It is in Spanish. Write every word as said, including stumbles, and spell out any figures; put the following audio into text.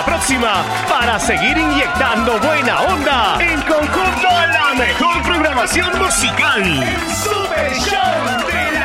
la próxima para seguir inyectando buena onda en conjunto a la mejor programación musical. El Super Show de la